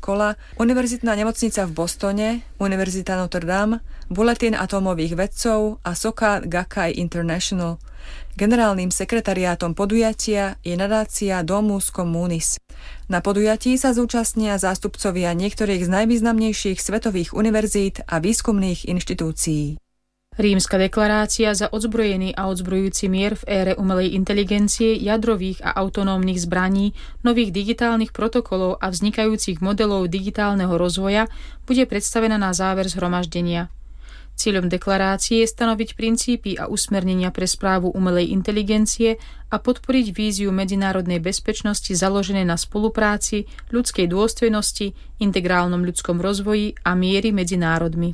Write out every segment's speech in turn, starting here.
škola, Univerzitná nemocnica v Bostone, Univerzita Notre Dame, Bulletin atómových vedcov a Soka Gakkai International. Generálnym sekretariátom podujatia je nadácia Domus Communis. Na podujatí sa zúčastnia zástupcovia niektorých z najvýznamnejších svetových univerzít a výskumných inštitúcií. Rímska deklarácia za odzbrojený a odzbrojujúci mier v ére umelej inteligencie, jadrových a autonómnych zbraní, nových digitálnych protokolov a vznikajúcich modelov digitálneho rozvoja bude predstavená na záver zhromaždenia. Cieľom deklarácie je stanoviť princípy a usmernenia pre správu umelej inteligencie a podporiť víziu medzinárodnej bezpečnosti založené na spolupráci, ľudskej dôstojnosti, integrálnom ľudskom rozvoji a miery medzi národmi.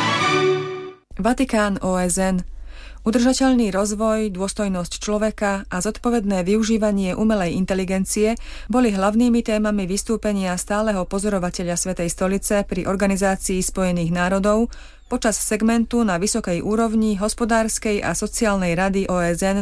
Vatikán, OSN. Udržateľný rozvoj, dôstojnosť človeka a zodpovedné využívanie umelej inteligencie boli hlavnými témami vystúpenia stáleho pozorovateľa Svätej stolice pri Organizácii spojených národov počas segmentu na vysokej úrovni Hospodárskej a sociálnej rady OSN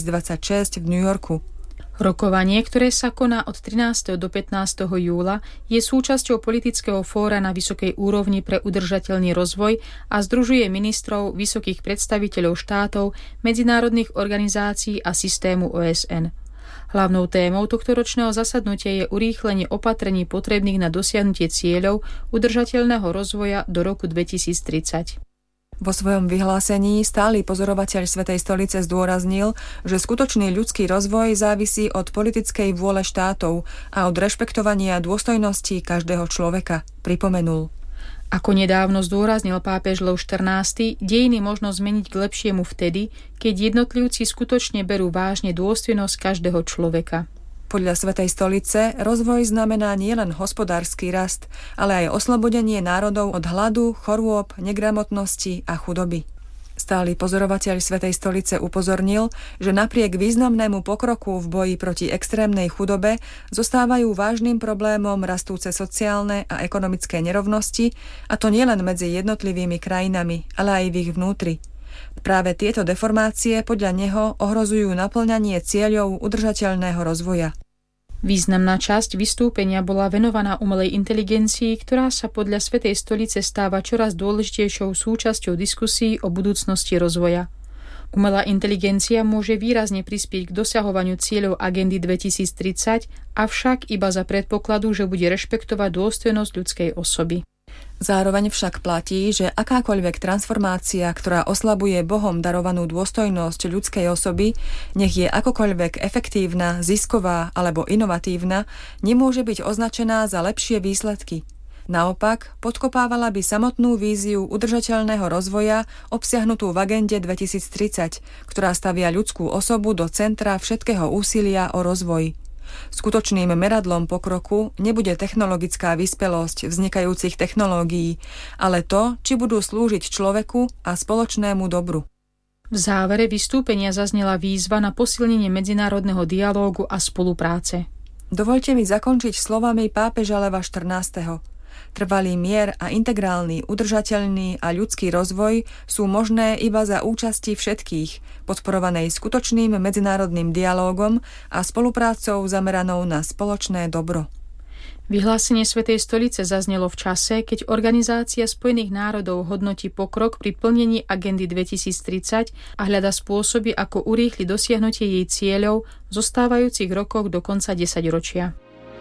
2026 v New Yorku. Rokovanie, ktoré sa koná od 13. do 15. júla, je súčasťou politického fóra na vysokej úrovni pre udržateľný rozvoj a združuje ministrov, vysokých predstaviteľov štátov, medzinárodných organizácií a systému OSN. Hlavnou témou tohtoročného zasadnutia je urýchlenie opatrení potrebných na dosiahnutie cieľov udržateľného rozvoja do roku 2030. Vo svojom vyhlásení stály pozorovateľ Svätej stolice zdôraznil, že skutočný ľudský rozvoj závisí od politickej vôle štátov a od rešpektovania dôstojnosti každého človeka, pripomenul. Ako nedávno zdôraznil pápež Lev XIV, dejiny možno zmeniť k lepšiemu vtedy, keď jednotlivci skutočne berú vážne dôstojnosť každého človeka. Podľa Svätej stolice rozvoj znamená nielen hospodársky rast, ale aj oslobodenie národov od hladu, chorôb, negramotnosti a chudoby. Stály pozorovateľ Svätej stolice upozornil, že napriek významnému pokroku v boji proti extrémnej chudobe zostávajú vážnym problémom rastúce sociálne a ekonomické nerovnosti, a to nielen medzi jednotlivými krajinami, ale aj v ich vnútri. Práve tieto deformácie podľa neho ohrozujú naplňanie cieľov udržateľného rozvoja. Významná časť vystúpenia bola venovaná umelej inteligencii, ktorá sa podľa Svätej stolice stáva čoraz dôležitejšou súčasťou diskusí o budúcnosti rozvoja. Umelá inteligencia môže výrazne prispieť k dosahovaniu cieľov agendy 2030, avšak iba za predpokladu, že bude rešpektovať dôstojnosť ľudskej osoby. Zároveň však platí, že akákoľvek transformácia, ktorá oslabuje Bohom darovanú dôstojnosť ľudskej osoby, nech je akokoľvek efektívna, zisková alebo inovatívna, nemôže byť označená za lepšie výsledky. Naopak, podkopávala by samotnú víziu udržateľného rozvoja obsiahnutú v agende 2030, ktorá stavia ľudskú osobu do centra všetkého úsilia o rozvoj. Skutočným meradlom pokroku nebude technologická vyspelosť vznikajúcich technológií, ale to, či budú slúžiť človeku a spoločnému dobru. V závere vystúpenia zaznela výzva na posilnenie medzinárodného dialógu a spolupráce. Dovoľte mi zakončiť slovami pápeža Leva XIV. Trvalý mier a integrálny, udržateľný a ľudský rozvoj sú možné iba za účasti všetkých, podporovanej skutočným medzinárodným dialógom a spoluprácou zameranou na spoločné dobro. Vyhlásenie Svätej stolice zaznelo v čase, keď Organizácia spojených národov hodnotí pokrok pri plnení agendy 2030 a hľada spôsoby, ako urýchliť dosiahnutie jej cieľov v zostávajúcich rokoch do konca 10-ročia.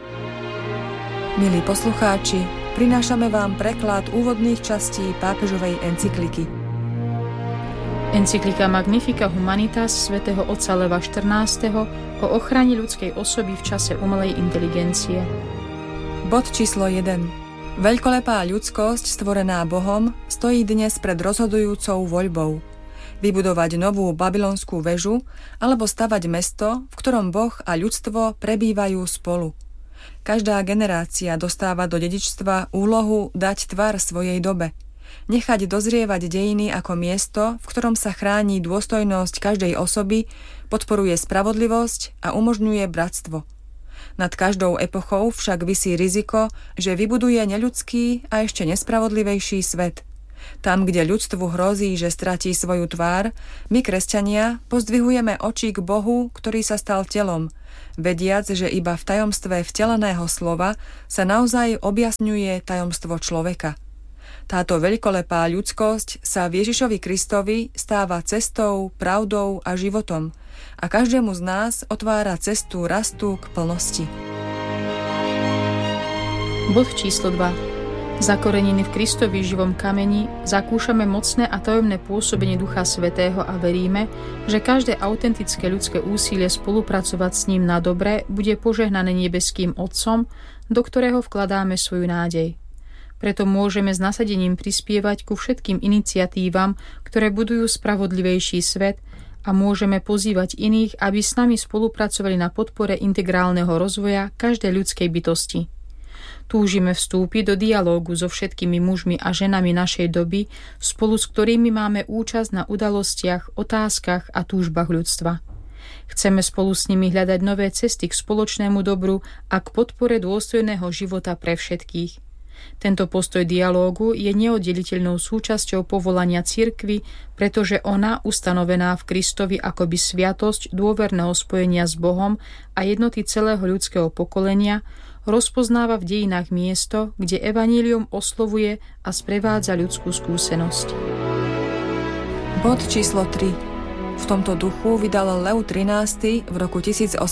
Milí poslucháči, prinášame vám preklad úvodných častí pápežovej encykliky. Encyklika Magnifica Humanitas svätého otca Leva XIV o ochrane ľudskej osoby v čase umelej inteligencie. Bod číslo 1. Veľkolepá ľudskosť stvorená Bohom stojí dnes pred rozhodujúcou voľbou. Vybudovať novú babylonskú väžu alebo stavať mesto, v ktorom Boh a ľudstvo prebývajú spolu. Každá generácia dostáva do dedičstva úlohu dať tvar svojej dobe. Nechať dozrievať dejiny ako miesto, v ktorom sa chráni dôstojnosť každej osoby, podporuje spravodlivosť a umožňuje bratstvo. Nad každou epochou však visí riziko, že vybuduje neľudský a ešte nespravodlivejší svet. Tam, kde ľudstvu hrozí, že stratí svoju tvár, my, kresťania, pozdvihujeme oči k Bohu, ktorý sa stal telom, vediac, že iba v tajomstve vteleného slova sa naozaj objasňuje tajomstvo človeka. Táto veľkolepá ľudskosť sa v Ježišovi Kristovi stáva cestou, pravdou a životom a každému z nás otvára cestu rastu k plnosti. Bod číslo 2. Zakorenení v Kristovi živom kameni zakúšame mocné a tajomné pôsobenie Ducha Svätého a veríme, že každé autentické ľudské úsilie spolupracovať s ním na dobre bude požehnané nebeským Otcom, do ktorého vkladáme svoju nádej. Preto môžeme s nasadením prispievať ku všetkým iniciatívam, ktoré budujú spravodlivejší svet a môžeme pozývať iných, aby s nami spolupracovali na podpore integrálneho rozvoja každej ľudskej bytosti. Túžime vstúpiť do dialógu so všetkými mužmi a ženami našej doby, spolu s ktorými máme účasť na udalostiach, otázkach a túžbách ľudstva. Chceme spolu s nimi hľadať nové cesty k spoločnému dobru a k podpore dôstojného života pre všetkých. Tento postoj dialógu je neoddeliteľnou súčasťou povolania cirkvi, pretože ona, ustanovená v Kristovi akoby sviatosť dôverného spojenia s Bohom a jednoty celého ľudského pokolenia, rozpoznáva v dejinách miesto, kde evanjelium oslovuje a sprevádza ľudskú skúsenosť. Bod číslo 3. V tomto duchu vydal Leo XIII v roku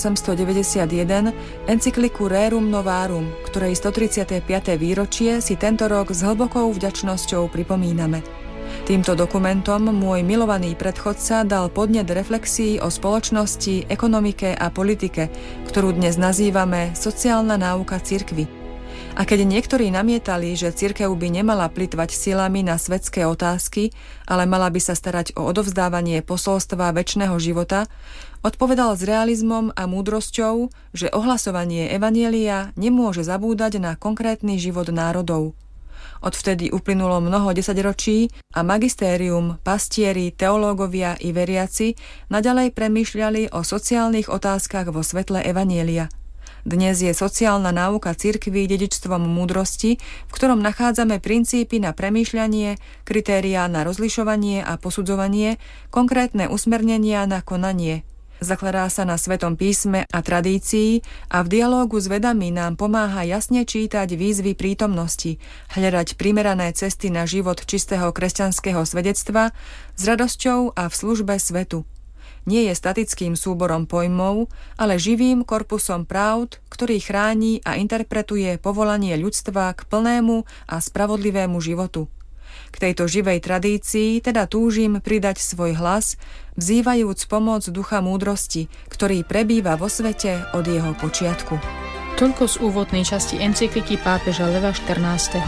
1891 encykliku Rerum Novarum, ktorej 135. výročie si tento rok s hlbokou vďačnosťou pripomíname. Týmto dokumentom môj milovaný predchodca dal podnet reflexii o spoločnosti, ekonomike a politike, ktorú dnes nazývame sociálna náuka cirkvi. A keď niektorí namietali, že cirkev by nemala plytvať silami na svetské otázky, ale mala by sa starať o odovzdávanie posolstva večného života, odpovedal s realizmom a múdrosťou, že ohlasovanie evanjelia nemôže zabúdať na konkrétny život národov. Odvtedy uplynulo mnoho desaťročí a magistérium, pastieri, teológovia i veriaci naďalej premýšľali o sociálnych otázkach vo svetle evanjelia. Dnes je sociálna náuka cirkvi dedičstvom múdrosti, v ktorom nachádzame princípy na premýšľanie, kritériá na rozlišovanie a posudzovanie, konkrétne usmernenia na konanie. Zakladá sa na Svetom písme a tradícii a v dialógu s vedami nám pomáha jasne čítať výzvy prítomnosti, hľadať primerané cesty na život čistého kresťanského svedectva s radosťou a v službe svetu. Nie je statickým súborom pojmov, ale živým korpusom pravd, ktorý chráni a interpretuje povolanie ľudstva k plnému a spravodlivému životu. K tejto živej tradícii teda túžim pridať svoj hlas, vzývajúc pomoc ducha múdrosti, ktorý prebýva vo svete od jeho počiatku. Toľko z úvodnej časti encykliky pápeža Leva XIV.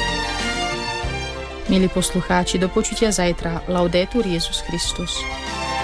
Milí poslucháči, do počutia zajtra. Laudetur Jesus Christus.